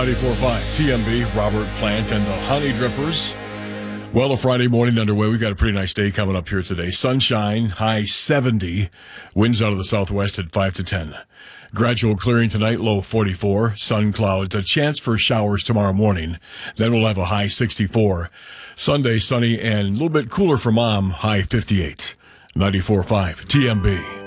94.5 TMB, Robert Plant and the Honey Drippers. Well, a Friday morning underway. We've got a pretty nice day coming up here today. Sunshine, high 70. Winds out of the southwest at 5 to 10. Gradual clearing tonight, low 44. Sun clouds, a chance for showers tomorrow morning. Then we'll have a high 64. Sunday, sunny and a little bit cooler for Mom, high 58. 94.5 TMB.